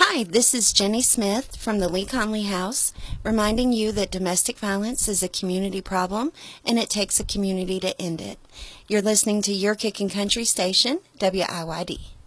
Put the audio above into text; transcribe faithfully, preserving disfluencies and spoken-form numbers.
Hi, this is Jenny Smith from the Lee Conley House, reminding you that domestic violence is a community problem and it takes a community to end it. You're listening to Your Kickin' Country Station, W I Y D.